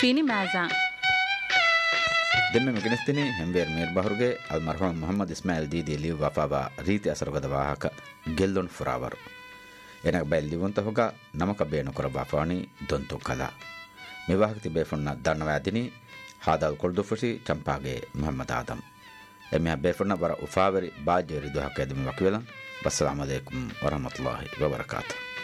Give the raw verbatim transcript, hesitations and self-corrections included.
ಫೀನಿ ಮ್ಯಾಜಾ ದೆಮ್ಮೆ ಮಗನಸ್ತಿನಿ ಹೆಂವೇರ್ ಮೇರ್ ಬಹರುಗೆ ಅಲ್ ಮರ್ಹೂಮ್ ಮೊಹಮ್ಮದ್ ಇಸ್ಮಾಯಿಲ್ ದೀದಿ ಲಿವ್ ವಫಾವ ರೀತಿ ಅಸರುಗದ ವಾಹಕ ಗೆಲ್ಲೊನ್ ಫುರಾವರು ಎನಗ ಬೈಲ್ ಲಿವಂತ ಹೊಗ ನಮಕ ಬೇನು ಕೊರ ವಾಫಾಣಿ ದೊಂತು ಕಲಾ ಮಿವಾಹಕ ತಿಬೇಫುನ್ನ ದಣ್ಣವಾದಿನಿ ಹಾದಾಲ್ ಕೊಳ್ದುಫುಸಿ ಚಂಪಾಗೆ ಮೊಹಮ್ಮದ್ ಆದಂ ಎಮ್ಮೆ ಬೇಫುನ್ನ ಬರ ಉಫಾವರಿ ಬಾಜೇರಿ ದುಹಕ ಎದಮಿ ವಕಿವೆಲಂ ಅಸ್ಸಲಾಮು ಅಲೈಕುಂ ವರಹಮತುಲ್ಲಾಹಿ ವಬರಕಾತು.